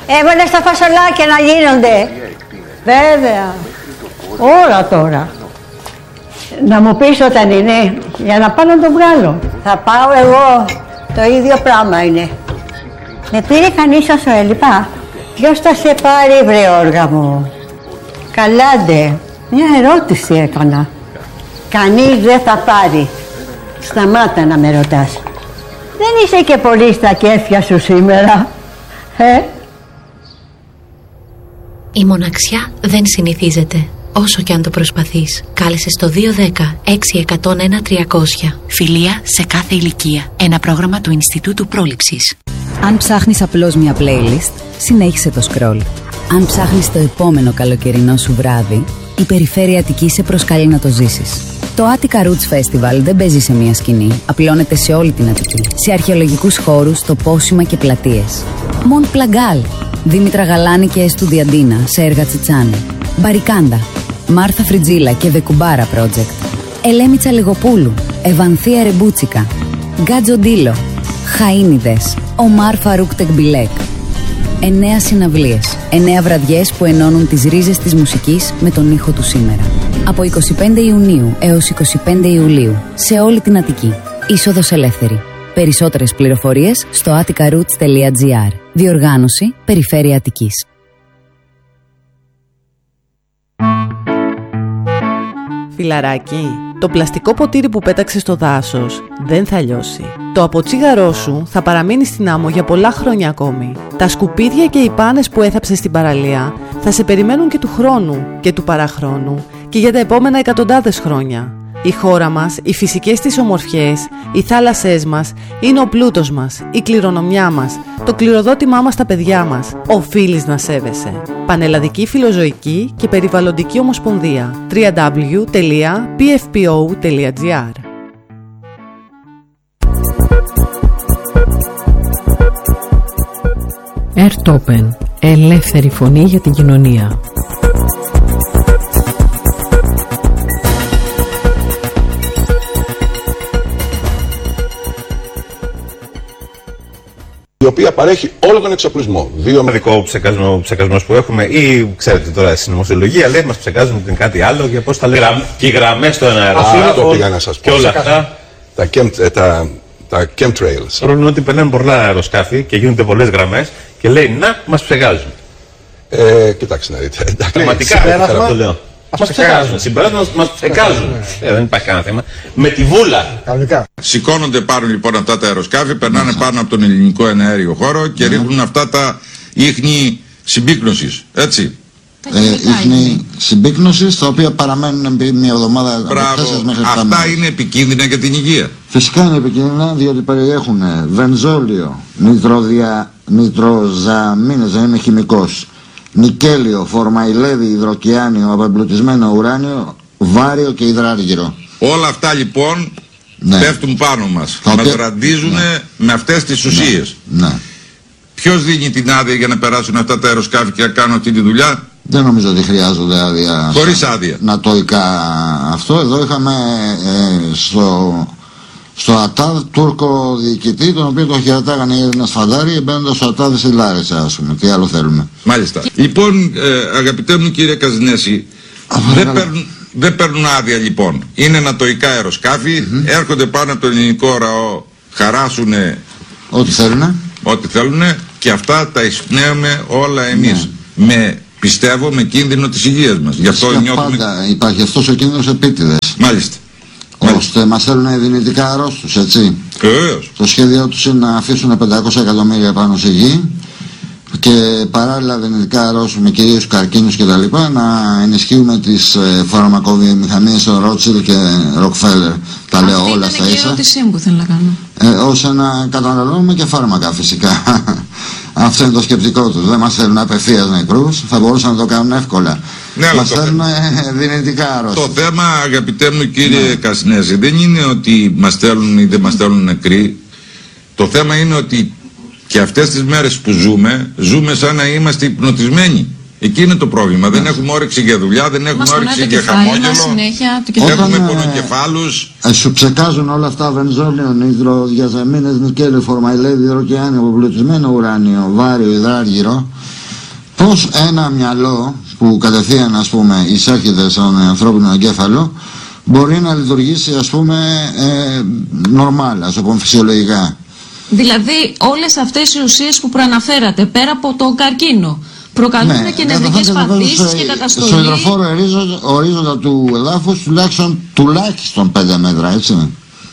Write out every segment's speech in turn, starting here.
Έβαλες τα φασολάκια να γίνονται. Βέβαια. Όλα τώρα. Να μου πεις όταν είναι, για να πάω να το βγάλω. Θα πάω εγώ. Το ίδιο πράγμα είναι. Με πήρε κανείς όσο έλειπα. Ποιος θα σε πάρει, βρε όργα μου? Καλά ντε. Μια ερώτηση έκανα. Κανείς δεν θα πάρει. Σταμάτα να με ρωτάς. Δεν είσαι και πολύ στα κέφια σου σήμερα, Η μοναξιά δεν συνηθίζεται, όσο και αν το προσπαθείς. Κάλεσε στο 210-6101-300. Φιλία σε κάθε ηλικία. Ένα πρόγραμμα του Ινστιτούτου Πρόληψης. Αν ψάχνεις απλώς μια playlist, συνέχισε το scroll. Αν ψάχνεις το επόμενο καλοκαιρινό σου βράδυ, η Περιφέρεια Αττικής σε προσκαλεί να το ζήσεις. Το Attica Roots Festival δεν παίζει σε μια σκηνή, απλώνεται σε όλη την Αττική. Σε αρχαιολογικούς χώρους, τοπόσιμα και πλατείες. Μοντ Πλαγκάλ, Δήμητρα Γαλάνη και Εστουδιαντίνα σε έργα Τσιτσάνη. Μπαρικάντα, Μάρθα Φριτζίλα και Βεκουμπάρα Project. Ελέμιτσα Λεγοπούλου, Ευανθία Ρεμπούτσικα. Γκάτζο Ντίλο, Χαΐνιδες, Ομάρ Φαρούκ Τεκμπιλέκ. 9 συναυλίες, 9 βραδιές που ενώνουν τις ρίζες της μουσικής με τον ήχο του σήμερα. Από 25 Ιουνίου έως 25 Ιουλίου, σε όλη την Αττική. Είσοδος ελεύθερη. Περισσότερες πληροφορίες στο atticaroots.gr. Διοργάνωση Περιφέρεια Αττικής. Φιλαράκι, το πλαστικό ποτήρι που πέταξες στο δάσος δεν θα λιώσει. Το αποτσίγαρό σου θα παραμείνει στην άμμο για πολλά χρόνια ακόμη. Τα σκουπίδια και οι πάνες που έθαψες στην παραλία θα σε περιμένουν και του χρόνου και του παραχρόνου και για τα επόμενα εκατοντάδες χρόνια. Η χώρα μας, οι φυσικές της ομορφιές, οι θάλασσές μας είναι ο πλούτος μας, η κληρονομιά μας, το κληροδότημά μας στα παιδιά μας. Οφείλεις να σέβεσαι. Πανελλαδική Φιλοζωική και Περιβαλλοντική Ομοσπονδία. www.pfpo.gr. Airtopen. Ελεύθερη φωνή για την κοινωνία. Η οποία παρέχει όλο τον εξοπλισμό. Δικό ψεκασμός που έχουμε, ή ξέρετε τώρα στην νομοθεσιολογία λέει μας ψεκάζουν την κάτι άλλο για πώς τα λέμε. Και οι γραμμές στο αεροσύνολο. Αυτό πήγα να σας πω. Και όλα αυτά. Τα chemtrails. Το πρόβλημα είναι ότι περνάνε πολλά αεροσκάφη και γίνονται πολλές γραμμές και λέει να μας ψεκάζουν. Κοιτάξτε να δείτε. Πραγματικά το λέω. Μας ψεκάζουν. Συμπέρασμα μας ψεκάζουν. Δεν υπάρχει κανένα θέμα. Με τη βούλα. Σηκώνονται πάνω λοιπόν αυτά τα αεροσκάφη, περνάνε πάνω από τον ελληνικό εναέριο χώρο και ρίχνουν αυτά τα ίχνη συμπίκνωσης. Έτσι. Ίχνη συμπίκνωσης, τα οποία παραμένουν επί μια εβδομάδα. Αυτά είναι επικίνδυνα για την υγεία. Φυσικά είναι επικίνδυνα, διότι περιέχουν βενζόλιο, νητροζαμίνες, δεν είμαι χημικός, νικέλιο, φορμαϊλέδι, υδροκιάνιο, απεμπλουτισμένο ουράνιο, βάριο και υδράργυρο. Όλα αυτά λοιπόν πέφτουν πάνω μας. Μας ραντίζουν με αυτές τις ουσίες. Ποιος δίνει την άδεια για να περάσουν αυτά τα αεροσκάφη και να κάνουν αυτή τη δουλειά? Δεν νομίζω ότι χρειάζονται άδεια. Χωρίς άδεια. Νατοϊκά αυτό. Εδώ είχαμε στο ΑΤΑΔ Τούρκο διοικητή, τον οποίο το χαιρετάγανε οι Έλληνες φαντάροι, μπαίνοντας στο ΑΤΑΔ στη Λάρισα, ας πούμε. Τι άλλο θέλουμε. Μάλιστα. Λοιπόν, αγαπητέ μου κύριε Καζινέση, δεν παίρνουν άδεια λοιπόν. Είναι νατοϊκά αεροσκάφη, έρχονται πάνω από το ελληνικό ораό, χαράσουν ό,τι θέλουν και αυτά τα εισπνέουμε όλα εμείς. Πιστεύω με κίνδυνο της υγείας μας. Γι' αυτό νιώθουμε... Πάντα υπάρχει αυτός ο κίνδυνος επίτηδες. Μάλιστα. Ώστε μας θέλουν δυνητικά αρρώστους, έτσι. Βεβαίως. Το σχέδιο τους είναι να αφήσουν 500 εκατομμύρια πάνω στη γη και παράλληλα δυνητικά αρρώστουμε κυρίως καρκίνους κτλ. Να ενισχύουμε τις φαρμακοβιομηχανίες Rothschild και Rockefeller. Τα λέω όλα στα ίσα. Αυτή είναι και η ερώτησή μου που θέλω να κάνω. Ώστε να καταναλώνουμε και φάρμακα φυσικά. Αυτό είναι το σκεπτικό τους. Δεν μας θέλουν απευθείας νεκρούς, θα μπορούσαν να το κάνουν εύκολα. Ναι, μας θέλουν δυνητικά αρρώστια. Το θέμα, αγαπητέ μου κύριε Κασνέζη, δεν είναι ότι μας στέλνουν ή δεν μας στέλνουν νεκροί. Το θέμα είναι ότι και αυτές τις μέρες που ζούμε σαν να είμαστε υπνοτισμένοι. Εκεί είναι το πρόβλημα. Δεν έχουμε όρεξη για δουλειά, δεν έχουμε όρεξη για χαμόγελο. Έχουμε πονοκεφάλους. Σου ψεκάζουν όλα αυτά, βενζόλιο, υδροδιαζαμίνες, νικέλιο, φορμαϊλέδι, υδροκιάνιο, αποπλουτισμένο ουράνιο, βάριο, υδράργυρο. Πώς ένα μυαλό που κατευθείαν, ας πούμε, εισέρχεται στον ανθρώπινο εγκέφαλο μπορεί να λειτουργήσει, ας πούμε, νορμάλ, ας πούμε, φυσιολογικά. Δηλαδή όλες αυτές οι ουσίες που προαναφέρατε, πέρα από το καρκίνο, προκαλούν και νευρικές παθήσεις και καταστολή. Στο υδροφόρο ορίζοντα του εδάφους τουλάχιστον 5 μέτρα, έτσι.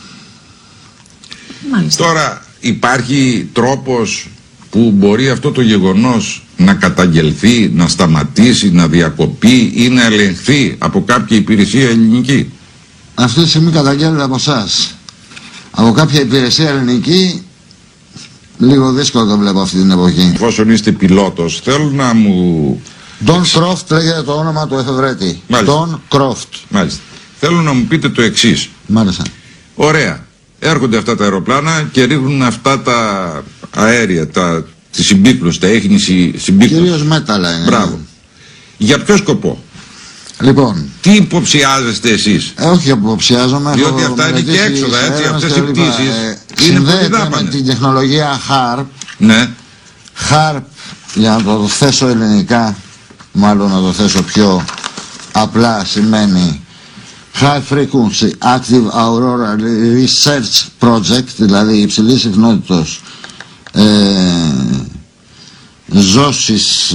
Μάλιστα. Τώρα υπάρχει τρόπος που μπορεί αυτό το γεγονός να καταγγελθεί, να σταματήσει, να διακοπεί ή να ελεγχθεί από κάποια υπηρεσία ελληνική? Αυτή τη στιγμή καταγγέλλεται από εσάς. Από κάποια υπηρεσία ελληνική λίγο δύσκολο το βλέπω αυτή την εποχή. Εφόσον είστε πιλότος, θέλω να μου... Don Croft λέγεται το όνομα του εφευρέτη. Don Croft. Μάλιστα. Θέλω να μου πείτε το εξής. Μάλιστα. Ωραία. Έρχονται αυτά τα αεροπλάνα και ρίχνουν αυτά τα αέρια, τη συμπίκνωση, τα έχνη συμπίκνωση. Κυρίως μέταλλα είναι. Μπράβο. Για ποιο σκοπό? Λοιπόν, τι υποψιάζεστε εσείς? Όχι υποψιάζομαι. Διότι αυτά είναι και έξοδα, έτσι, αυτές οι πτήσεις συνδέεται με την τεχνολογία HARP. Ναι. HARP, για να το θέσω ελληνικά, μάλλον να το θέσω πιο απλά, σημαίνει High Frequency Active Aurora Research Project, δηλαδή υψηλής συχνότητος ζώσης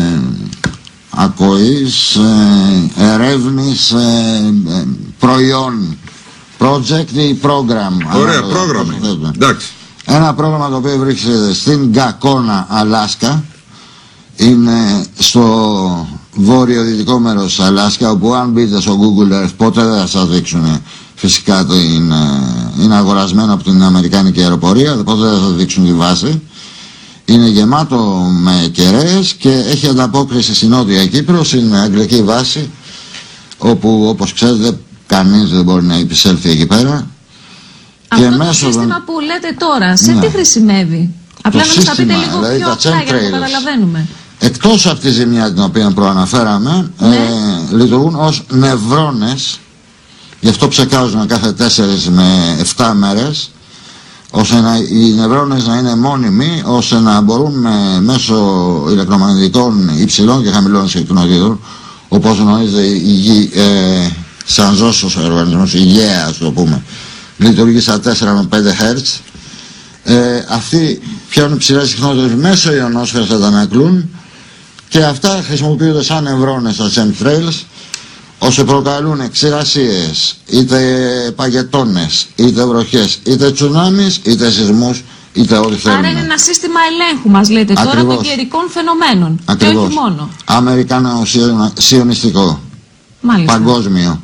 ακοής, ερεύνης προϊόν, project ή πρόγραμμα. Ωραία, πρόγραμμα. Εντάξει. Ένα πρόγραμμα το οποίο βρίσκεται στην Γκακόνα, Αλάσκα. Είναι στο βόρειο-δυτικό μέρος της Αλάσκα, όπου αν μπείτε στο Google Earth ποτέ δεν θα σας δείξουν, φυσικά είναι αγορασμένο από την Αμερικάνικη αεροπορία, ποτέ δεν θα σας δείξουν τη βάση. Είναι γεμάτο με κεραίες και έχει ανταπόκριση στην Νότια Κύπρο, στην αγγλική βάση, όπου όπως ξέρετε κανείς δεν μπορεί να επισέλθει εκεί πέρα. Αυτό και το σύστημα που λέτε τώρα, σε τι χρησιμεύει? Απλά να μας τα πείτε λίγο δηλαδή πιο απλά για να το καταλαβαίνουμε. Εκτός από τη ζημιά την οποία προαναφέραμε, λειτουργούν ως νευρώνες, γι' αυτό ψεκάζουν κάθε 4 με 7 μέρες, ώστε οι νευρώνες να είναι μόνιμοι, ώστε να μπορούν μέσω ηλεκτρομαγνητικών υψηλών και χαμηλών συχνοτήτων, όπως γνωρίζετε η γη, σαν ζώσος οργανισμός, η γέα, ας το πούμε, λειτουργεί στα 4 με 5 Hz. Αυτοί πιάνουν ψηλές συχνότητες μέσω ιονόσφαιρας, θα τα ανακλούν και αυτά χρησιμοποιούνται σαν νευρώνες στα chemtrails, ώστε προκαλούν ξηρασίες, είτε παγετώνες, είτε βροχές, είτε τσουνάμις, είτε σεισμούς, είτε ό,τι θέλουν. Άρα είναι ένα σύστημα ελέγχου, μας λέτε. Ακριβώς. Τώρα των καιρικών φαινομένων. Ακριβώς. Και όχι μόνο. Αμερικανο-σιωνιστικό. Μάλιστα. Παγκόσμιο.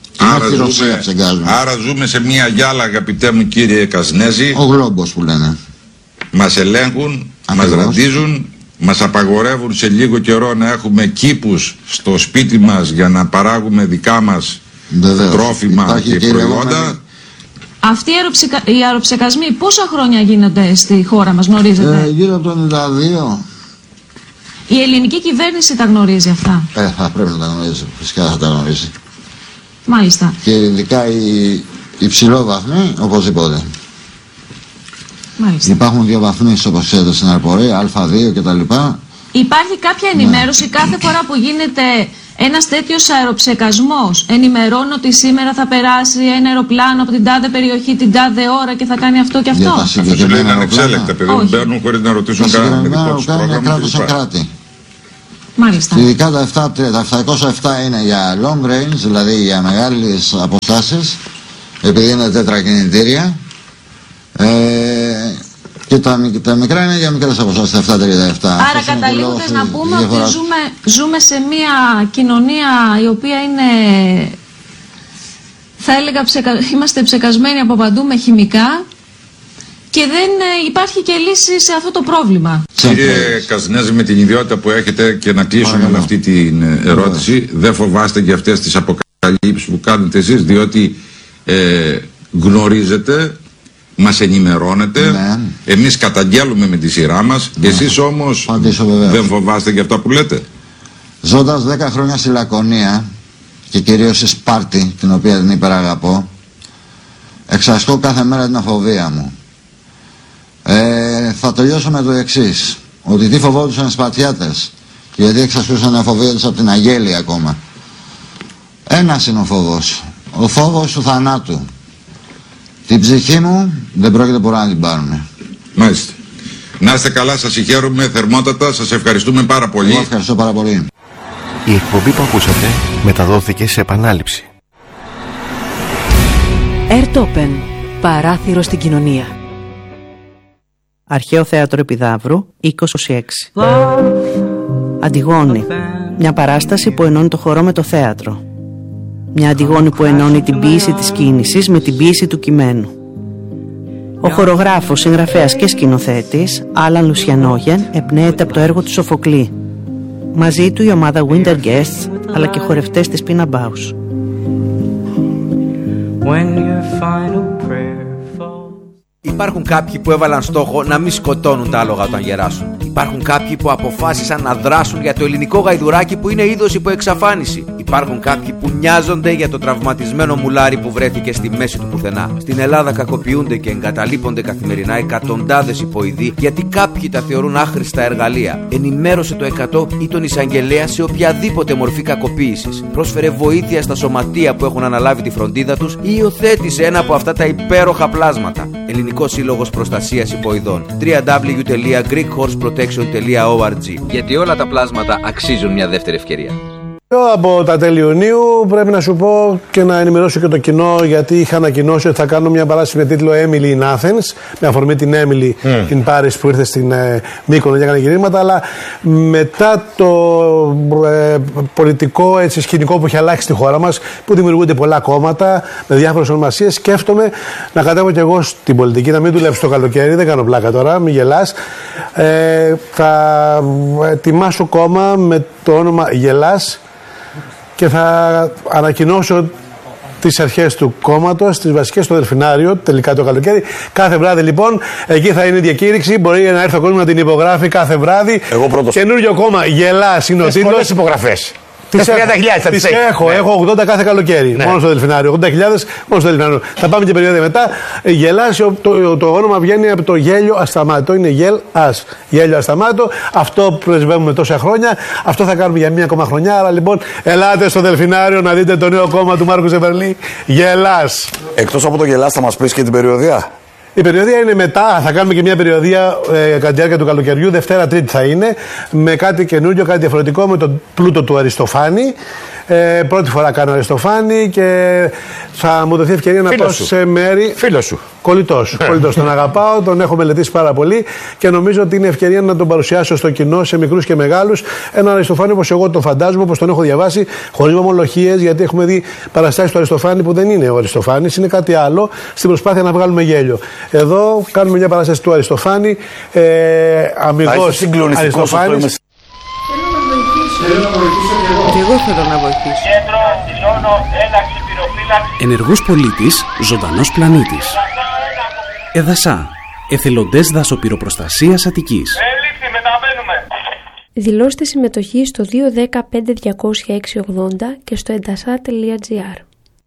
Άρα ζούμε σε μια γυάλα, αγαπητέ μου κύριε Καζνέζη. Ο γλόμπος που λένε. Μας ελέγχουν, μας ραντίζουν, μας απαγορεύουν σε λίγο καιρό να έχουμε κήπους στο σπίτι μας για να παράγουμε δικά μας τρόφιμα και προϊόντα. Αυτοί οι αεροψεκασμοί πόσα χρόνια γίνονται στη χώρα μας, γνωρίζετε? Γύρω από το 92. Η ελληνική κυβέρνηση τα γνωρίζει αυτά? Θα πρέπει να τα γνωρίζει, φυσικά θα τα γνωρίζει. Μάλιστα. Και ειδικά οι υψηλόβαθμοι, οπωσδήποτε. Μάλιστα. Υπάρχουν 2 βαθμοί, όπως ξέρετε, στην αεροπορία, Α2 κτλ. Υπάρχει κάποια ενημέρωση κάθε φορά που γίνεται ένας τέτοιος αεροψεκασμός? Ενημερώνω ότι σήμερα θα περάσει ένα αεροπλάνο από την τάδε περιοχή την τάδε ώρα και θα κάνει αυτό και αυτό? Αυτό σου λέει ανεξέλεκτα, παιδί μου, μπαίνουν χωρίς να ρωτήσουν κανέναν δικό τους πρόγραμμα. Κράτος σε κράτη. Μάλιστα. Ειδικά τα 707 είναι για long range, δηλαδή για μεγάλες αποστάσεις, επειδή είναι τετρακινητήρια, και τα μικρά είναι για μικρές αποστάσεις, τα 737. Άρα καταλήγοντας να πούμε ότι ζούμε σε μια κοινωνία η οποία είναι, θα έλεγα, είμαστε ψεκασμένοι από παντού με χημικά και δεν υπάρχει και λύση σε αυτό το πρόβλημα. Κύριε Καζνέζη, με την ιδιότητα που έχετε, και να κλείσουμε με αυτή την ερώτηση, δεν φοβάστε και αυτές τις αποκαλύψεις που κάνετε εσείς, διότι γνωρίζετε, μας ενημερώνετε, εμείς καταγγέλουμε με τη σειρά μας, εσείς όμως δεν φοβάστε και αυτά που λέτε? Ζώντας 10 χρόνια στη Λακωνία και κυρίως στη Σπάρτη, την οποία την υπεραγαπώ, εξασκώ κάθε μέρα την αφοβία μου. Θα τελειώσω με το εξής, ότι τι φοβόντουσαν οι Σπαρτιάτες Γιατί εξασπίσαν την φοβία τους από την αγέλη ακόμα. Ένας είναι ο φόβος. Ο φόβος του θανάτου. Την ψυχή μου δεν πρόκειται πολλά να την πάρουμε. Μάλιστα. Να είστε καλά, σας συγχαίρουμε θερμότατα, σας ευχαριστούμε πάρα πολύ. Εγώ ευχαριστώ πάρα πολύ. Η εκπομπή που ακούσατε μεταδόθηκε σε επανάληψη. Ερτόπεν, παράθυρο στην κοινωνία. Αρχαίο Θέατρο Επιδαύρου, 2026. Αντιγόνη. Μια παράσταση που ενώνει το χορό με το θέατρο. Μια Αντιγόνη που ενώνει την ποίηση της κίνησης με την ποίηση του κειμένου. Ο χορογράφος, συγγραφέας και σκηνοθέτης Άλαν Λουσιανόγεν εμπνέεται από το έργο του Σοφοκλή. Μαζί του η ομάδα Winter Guests αλλά και χορευτές της Πίνα Μπάους. Υπάρχουν κάποιοι που έβαλαν στόχο να μην σκοτώνουν τα άλογα όταν γεράσουν. Υπάρχουν κάποιοι που αποφάσισαν να δράσουν για το ελληνικό γαϊδουράκι που είναι είδος υπό εξαφάνιση. Υπάρχουν κάποιοι που νοιάζονται για το τραυματισμένο μουλάρι που βρέθηκε στη μέση του πουθενά. Στην Ελλάδα κακοποιούνται και εγκαταλείπονται καθημερινά εκατοντάδες υποειδοί γιατί κάποιοι τα θεωρούν άχρηστα εργαλεία. Ενημέρωσε το 100 ή τον εισαγγελέα σε οποιαδήποτε μορφή κακοποίησης. Πρόσφερε βοήθεια στα σωματεία που έχουν αναλάβει τη φροντίδα τους ή υιοθέτησε ένα από αυτά τα υπέροχα πλάσματα. Ελληνικός Σύλλογος Προστασίας Υποειδών. www.greekhorseprotection.org. Γιατί όλα τα πλάσματα αξίζουν μια δεύτερη ευκαιρία. Από τα τέλη Ιουνίου πρέπει να σου πω και να ενημερώσω και το κοινό, γιατί είχα ανακοινώσει ότι θα κάνω μια παράσταση με τίτλο Emily in Athens, με αφορμή την Emily in Paris που ήρθε στην Μύκονο και έκανε γυρίσματα, αλλά μετά το πολιτικό σκηνικό που έχει αλλάξει στη χώρα μας, που δημιουργούνται πολλά κόμματα με διάφορες ονομασίες, σκέφτομαι να κατέβω κι εγώ στην πολιτική, να μην δουλέψω το καλοκαίρι, δεν κάνω πλάκα τώρα, μην γελάς. Θα ετοιμάσω κόμμα με το όνομα Γελάς και θα ανακοινώσω τις αρχές του κόμματος, τις βασικές στο Δελφινάριο, τελικά το καλοκαίρι. Κάθε βράδυ λοιπόν, εκεί θα είναι η διακήρυξη. Μπορεί να έρθει ο κόσμος να την υπογράφει κάθε βράδυ. Εγώ πρώτος. Καινούριο κόμμα, Γελάς είναι ο τίτλος. Πολλές υπογραφές. Τις έχω 80 κάθε καλοκαίρι. Ναι. Μόνο στο Δελφινάριο. 80.000 μόνο στο Δελφινάριο. Θα πάμε και περίοδο μετά. Γελάς, το όνομα βγαίνει από το γέλιο ασταμάτητο. Είναι γελ-ας. Γέλιο ασταμάτητο. Αυτό πρεσβεύουμε τόσα χρόνια. Αυτό θα κάνουμε για μία ακόμα χρονιά. Άρα λοιπόν, ελάτε στο Δελφινάριο να δείτε το νέο κόμμα του Μάρκου Ζεβερλή. Γελάς. Εκτός από το Γελάς, θα μας πεις και την περιοδία. Η περιοδία είναι μετά, θα κάνουμε και μια περιοδία κατά τη διάρκεια του καλοκαιριού, Δευτέρα Τρίτη θα είναι, με κάτι καινούριο, κάτι διαφορετικό, με τον πλούτο του Αριστοφάνη. Πρώτη φορά κάνω Αριστοφάνη και θα μου δοθεί ευκαιρία να πάω σε μέρη. Φίλος σου. Κολλητός. Τον αγαπάω, τον έχω μελετήσει πάρα πολύ και νομίζω ότι είναι ευκαιρία να τον παρουσιάσω στο κοινό, σε μικρούς και μεγάλους. Έναν Αριστοφάνη όπως εγώ τον φαντάζομαι, όπως τον έχω διαβάσει, χωρίς ομολογίες, γιατί έχουμε δει παραστάσεις του Αριστοφάνη που δεν είναι ο Αριστοφάνης, είναι κάτι άλλο, στην προσπάθεια να βγάλουμε γέλιο. Εδώ κάνουμε μια παράσταση του Αριστοφάνη, αμιγός Αριστοφάνης. Και εγώ θέλω να βοηθήσω. Κέντρο, ζώνο, ένταξη, πυροφύλαξη. Ενεργός πολίτης, ζωντανός πλανήτης. Εδασά, εθελοντές δασοπυροπροστασίας Αττικής. Έληξη, μεταβαίνουμε. Δηλώστε συμμετοχή στο 210-5-200-680 και στο edasa.gr.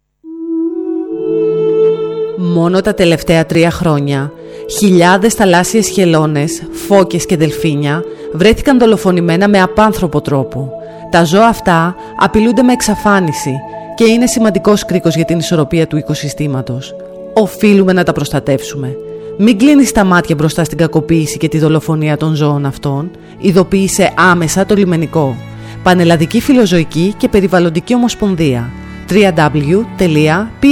Μόνο τα τελευταία 3 χρόνια, χιλιάδες θαλάσσιες χελώνες, φώκες και δελφίνια βρέθηκαν δολοφονημένα με απάνθρωπο τρόπο. Τα ζώα αυτά απειλούνται με εξαφάνιση και είναι σημαντικός κρίκος για την ισορροπία του οικοσυστήματος. Οφείλουμε να τα προστατεύσουμε. Μην κλείνεις τα μάτια μπροστά στην κακοποίηση και τη δολοφονία των ζώων αυτών. Ειδοποίησε άμεσα το λιμενικό. Πανελλαδική Φιλοζωική και Περιβαλλοντική Ομοσπονδία. www.pfom.gr